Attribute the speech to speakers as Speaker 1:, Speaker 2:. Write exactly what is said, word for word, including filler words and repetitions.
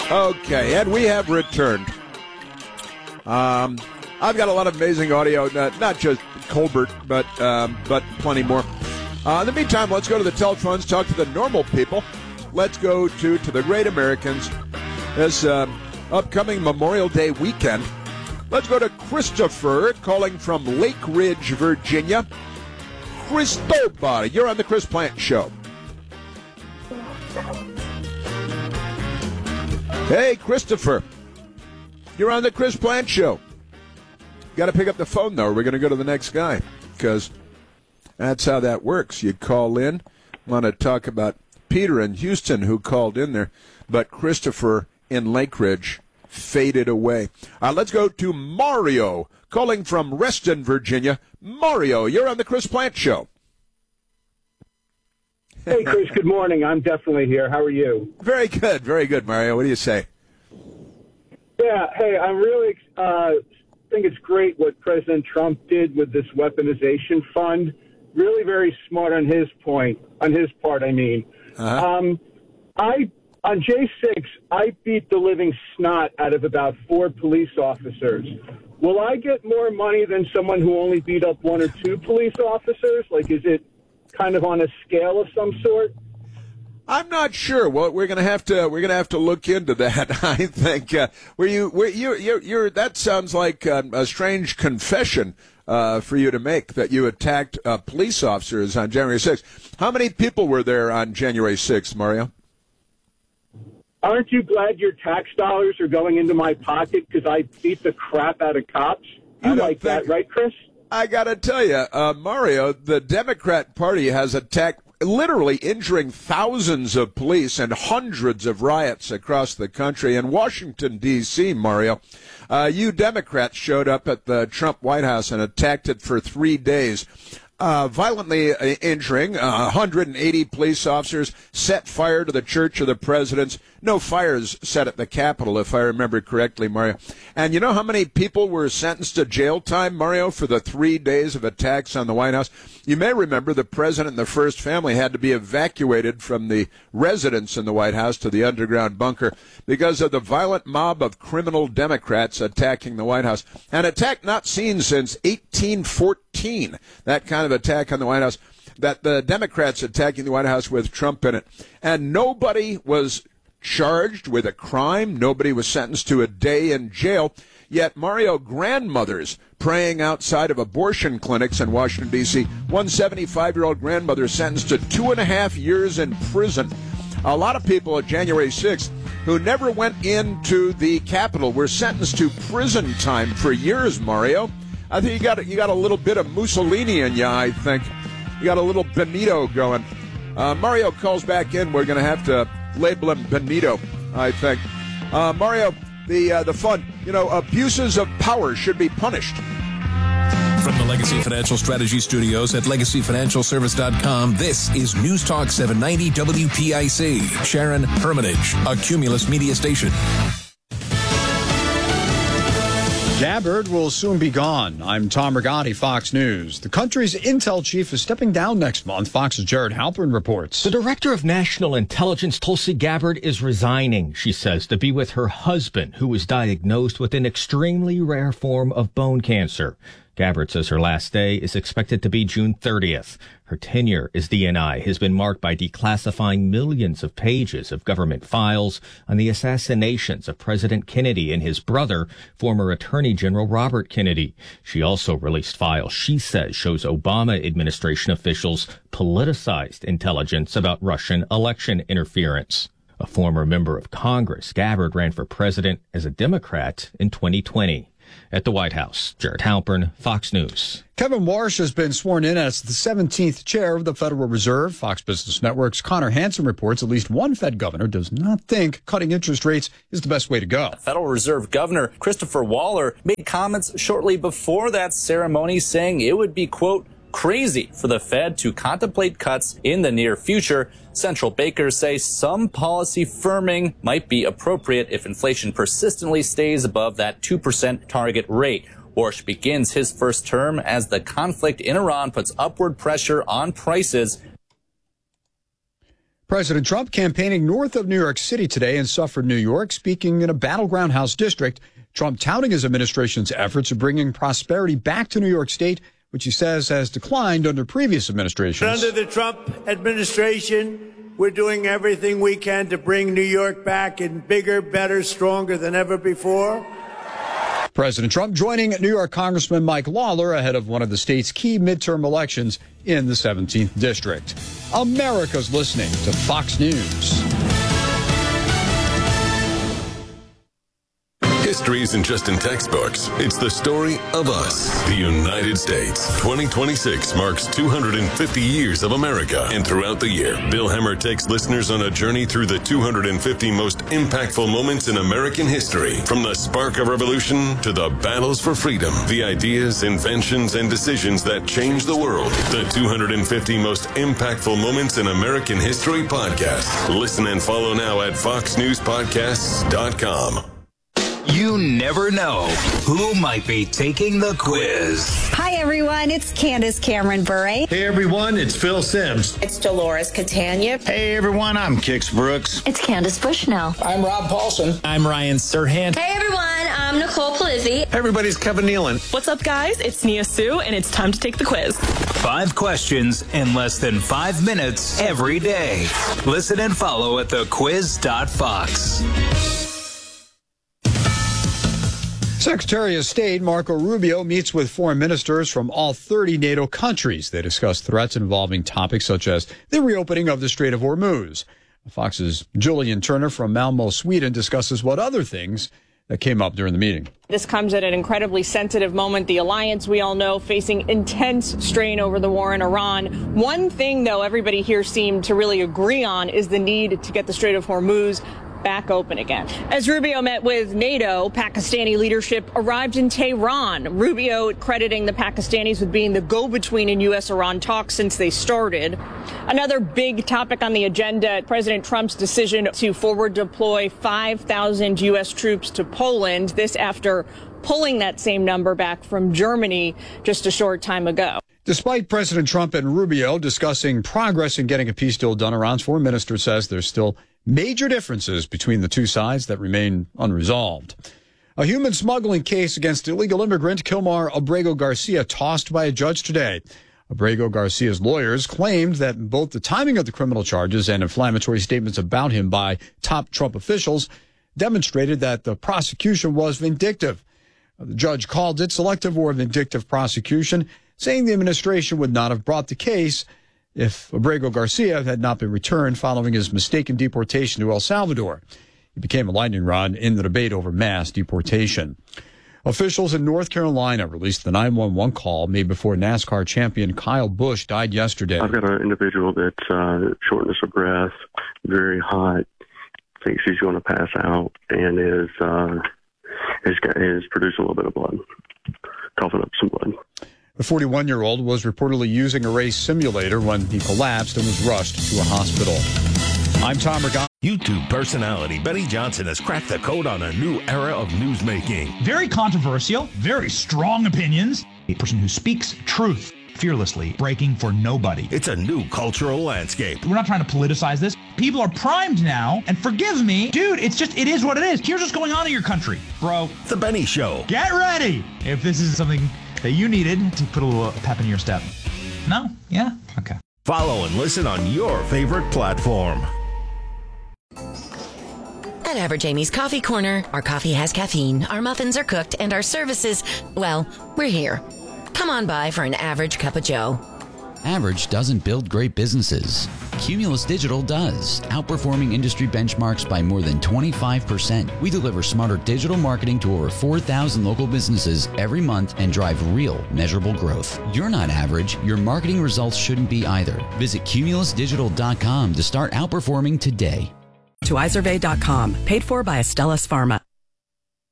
Speaker 1: Okay, and we have returned. Um, I've got a lot of amazing audio, not, not just Colbert, but um, but plenty more. Uh, in the meantime, let's go to the telephones, talk to the normal people. Let's go to, to the great Americans this uh, upcoming Memorial Day weekend. Let's go to Christopher, calling from Lake Ridge, Virginia. Cristobal, you're on the Chris Plant Show. Hey, Christopher. You're on the Chris Plant Show. Got to pick up the phone, though. We're going to go to the next guy because that's how that works. You call in, want to talk about Peter in Houston who called in there, but Christopher in Lake Ridge faded away. Uh, let's go to Mario, calling from Reston, Virginia. Mario, you're on the Chris Plant Show.
Speaker 2: Hey, Chris, good morning. I'm definitely here. How are you?
Speaker 1: Very good, very good, Mario. What do you say?
Speaker 2: Yeah, hey, I really uh, think it's great what President Trump did with this weaponization fund. Really very smart on his point, on his part, I mean. Uh-huh. Um, I on J six, I beat the living snot out of about four police officers. Will I get more money than someone who only beat up one or two police officers? Like, is it kind of on a scale of some sort?
Speaker 1: I'm not sure. Well, we're going to have to we're going to have to look into that. I think. Uh, were you were you you're, you're that sounds like um, a strange confession uh, for you to make that you attacked uh, police officers on January sixth. How many people were there on January sixth, Mario?
Speaker 2: Aren't you glad your tax dollars are going into my pocket because I beat the crap out of cops? You like that, right, Chris?
Speaker 1: I got to tell you, uh, Mario, the Democrat Party has attacked, literally injuring thousands of police and hundreds of riots across the country. In Washington, D C, Mario, uh, you Democrats showed up at the Trump White House and attacked it for three days. Uh, violently uh, injuring uh, one hundred eighty police officers, set fire to the Church of the Presidents. No fires set at the Capitol, if I remember correctly, Mario. And you know how many people were sentenced to jail time, Mario, for the three days of attacks on the White House? You may remember the president and the first family had to be evacuated from the residence in the White House to the underground bunker because of the violent mob of criminal Democrats attacking the White House. An attack not seen since eighteen fourteen, that kind of attack on the White House, that the Democrats attacking the White House with Trump in it. And nobody was charged with a crime. Nobody was sentenced to a day in jail. Yet, Mario, grandmothers praying outside of abortion clinics in Washington, D C One seventy-five-year-old grandmother sentenced to two and a half years in prison. A lot of people at January sixth who never went into the Capitol were sentenced to prison time for years, Mario. I think you got you got a little bit of Mussolini in you, I think. You got a little Benito going. Uh, Mario calls back in. We're going to have to label him Benito, I think. Uh, Mario, the uh, the fun, you know, abuses of power should be punished.
Speaker 3: From the Legacy Financial Strategy Studios at legacy financial service dot com, this is News Talk seven ninety W P I C. Sharon Hermitage, a Cumulus media station.
Speaker 4: Gabbard will soon be gone. I'm Tom Rigotti, Fox News. The country's intel chief is stepping down next month. Fox's Jared Halpern reports.
Speaker 5: The director of national intelligence, Tulsi Gabbard, is resigning, she says, to be with her husband, who was diagnosed with an extremely rare form of bone cancer. Gabbard says her last day is expected to be June thirtieth. Her tenure as D N I has been marked by declassifying millions of pages of government files on the assassinations of President Kennedy and his brother, former Attorney General Robert Kennedy. She also released files she says shows Obama administration officials politicized intelligence about Russian election interference. A former member of Congress, Gabbard ran for president as a Democrat in twenty twenty. At the White House, Jared Halpern, Fox News.
Speaker 4: Kevin Warsh has been sworn in as the seventeenth chair of the Federal Reserve. Fox Business Network's Connor Hansen reports at least one Fed governor does not think cutting interest rates is the best way to go.
Speaker 6: Federal Reserve Governor Christopher Waller made comments shortly before that ceremony saying it would be, quote, crazy for the Fed to contemplate cuts in the near future. Central bankers say some policy firming might be appropriate if inflation persistently stays above that two percent target rate. Warsh begins his first term as the conflict in Iran puts upward pressure on prices.
Speaker 4: President Trump campaigning north of New York City today in Suffern, New York, speaking in a battleground House district. Trump touting his administration's efforts of bringing prosperity back to New York State, which he says has declined under previous administrations.
Speaker 7: Under the Trump administration, we're doing everything we can to bring New York back in bigger, better, stronger than ever before.
Speaker 4: President Trump joining New York Congressman Mike Lawler ahead of one of the state's key midterm elections in the seventeenth District. America's listening to Fox News.
Speaker 8: History isn't just in textbooks. It's the story of us, the United States. twenty twenty-six marks two hundred fifty years of America. And throughout the year, Bill Hemmer takes listeners on a journey through the two hundred fifty most impactful moments in American history. From the spark of revolution to the battles for freedom, the ideas, inventions, and decisions that changed the world. The two hundred fifty most impactful moments in American history podcast. Listen and follow now at fox news podcasts dot com.
Speaker 9: You never know who might be taking the quiz.
Speaker 10: Hi, everyone. It's Candace Cameron Bure.
Speaker 11: Hey, everyone. It's Phil Sims.
Speaker 12: It's Dolores Catania.
Speaker 13: Hey, everyone. I'm Kix Brooks.
Speaker 14: It's Candace Bushnell.
Speaker 15: I'm Rob Paulson.
Speaker 16: I'm Ryan Serhant.
Speaker 17: Hey, everyone. I'm Nicole Polizzi.
Speaker 18: Everybody's Kevin Nealon.
Speaker 19: What's up, guys? It's Nia Sue, and it's time to take the quiz.
Speaker 9: Five questions in less than five minutes every day. Listen and follow at the quiz dot fox.
Speaker 4: Secretary of State Marco Rubio meets with foreign ministers from all thirty NATO countries. They discuss threats involving topics such as the reopening of the Strait of Hormuz. Fox's Julian Turner from Malmo, Sweden, discusses what other things that came up during the meeting.
Speaker 20: This comes at an incredibly sensitive moment. The alliance, we all know, facing intense strain over the war in Iran. One thing, though, everybody here seemed to really agree on is the need to get the Strait of Hormuz back open again. As Rubio met with NATO, Pakistani leadership arrived in Tehran. Rubio crediting the Pakistanis with being the go-between in U S Iran talks since they started. Another big topic on the agenda, President Trump's decision to forward deploy five thousand U S troops to Poland. This after pulling that same number back from Germany just a short time ago.
Speaker 4: Despite President Trump and Rubio discussing progress in getting a peace deal done, Iran's foreign minister says there's still major differences between the two sides that remain unresolved. A human smuggling case against illegal immigrant Kilmar Abrego Garcia tossed by a judge today. Abrego Garcia's lawyers claimed that both the timing of the criminal charges and inflammatory statements about him by top Trump officials demonstrated that the prosecution was vindictive. The judge called it selective or vindictive prosecution, saying the administration would not have brought the case if Abrego Garcia had not been returned following his mistaken deportation to El Salvador. He became a lightning rod in the debate over mass deportation. Officials in North Carolina released the nine one one call made before NASCAR champion Kyle Busch died yesterday.
Speaker 21: I've got an individual that's uh, shortness of breath, very hot, thinks he's going to pass out, and is, uh, is, is producing a little bit of blood, coughing up some blood.
Speaker 4: The forty-one-year-old was reportedly using a race simulator when he collapsed and was rushed to a hospital. I'm Tom Rigon.
Speaker 22: YouTube personality Benny Johnson has cracked the code on a new era of newsmaking.
Speaker 23: Very controversial, very strong opinions. A person who speaks truth fearlessly, breaking for nobody.
Speaker 22: It's a new cultural landscape.
Speaker 23: We're not trying to politicize this. People are primed now, and forgive me, dude, it's just, it is what it is. Here's what's going on in your country, bro.
Speaker 22: The Benny Show.
Speaker 23: Get ready if this is something that you needed to put a little pep in your step. No? Yeah? Okay.
Speaker 22: Follow and listen on your favorite platform.
Speaker 14: At Average Amy's Coffee Corner, our coffee has caffeine, our muffins are cooked, and our services, well, we're here. Come on by for an average cup of joe.
Speaker 24: Average doesn't build great businesses. Cumulus Digital does, outperforming industry benchmarks by more than twenty-five percent. We deliver smarter digital marketing to over four thousand local businesses every month and drive real, measurable growth. You're not average. Your marketing results shouldn't be either. Visit cumulus digital dot com to start outperforming today.
Speaker 25: To iZervay dot com, paid for by Astellas Pharma.